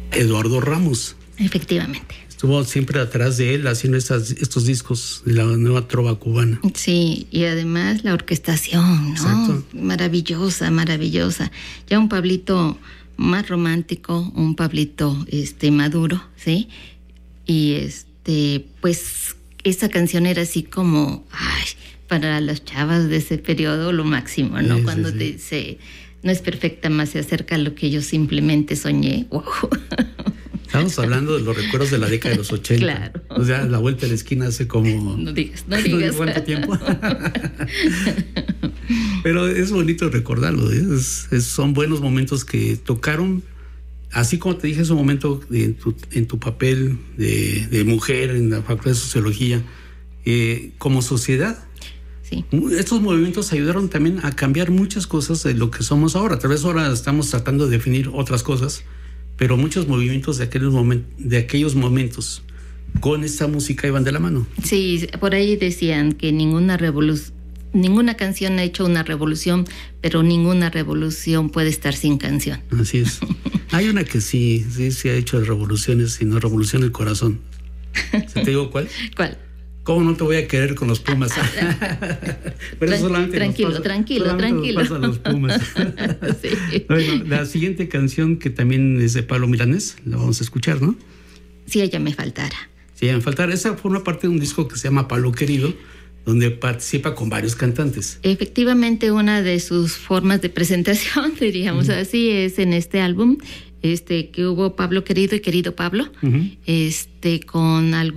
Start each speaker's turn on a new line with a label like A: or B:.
A: Eduardo Ramos.
B: Efectivamente.
A: Estuvo siempre atrás de él haciendo estos discos de la nueva trova cubana.
B: Sí, y además la orquestación, ¿no?
A: Exacto.
B: Maravillosa, maravillosa. Ya un Pablito más romántico, un Pablito maduro, ¿sí? Y pues esa canción era así como, ay, para las chavas de ese periodo lo máximo, ¿no?
A: Sí,
B: Cuando
A: sí.
B: te dice, no es perfecta, más se acerca a lo que yo simplemente soñé. Wow.
A: Estamos hablando de los recuerdos de la década de los 80.
B: Claro.
A: O sea, la vuelta de la esquina hace como...
B: No digas.
A: No sé cuánto tiempo. Pero es bonito recordarlo, ¿eh? Son buenos momentos que tocaron, así como te dije en su momento, en tu papel de mujer en la Facultad de Sociología, como sociedad.
B: Sí.
A: Estos movimientos ayudaron también a cambiar muchas cosas de lo que somos ahora. Tal vez ahora estamos tratando de definir otras cosas, pero muchos movimientos de aquellos momentos con esta música iban de la mano.
B: Sí, por ahí decían que ninguna canción ha hecho una revolución, pero ninguna revolución puede estar sin canción.
A: Así es. Hay una que sí ha hecho revoluciones, sino revoluciona el corazón. ¿Te digo cuál?
B: ¿Cuál?
A: ¿Cómo no te voy a querer con los Pumas? Pero
B: Tranquilo.
A: Nos pasa a los Pumas.
B: Sí.
A: Bueno, la siguiente canción, que también es de Pablo Milanés, la vamos a escuchar, ¿no?
B: Si ella me faltara.
A: Si ella me faltara. Esa forma parte de un disco que se llama Pablo Querido, donde participa con varios cantantes.
B: Efectivamente, una de sus formas de presentación, diríamos así, es en este álbum, que hubo Pablo Querido y Querido Pablo, con algún